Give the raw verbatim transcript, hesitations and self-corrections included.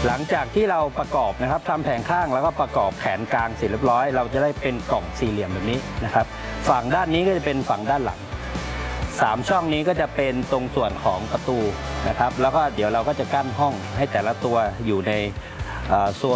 หลังจากที่เราประกอบนะครับทำแผงข้างแล้วก็ประกอบแขนกลางเสร็จเรียบร้อยเราจะได้เป็นกล่องสี่เหลี่ยมแบบนี้นะครับฝั่งด้านนี้ก็จะเป็นฝั่งด้านหลังสามช่องนี้ก็จะเป็นตรงส่วนของประตูนะครับแล้วก็เดี๋ยวเราก็จะกั้นห้องให้แต่ละตัวอยู่ในโซน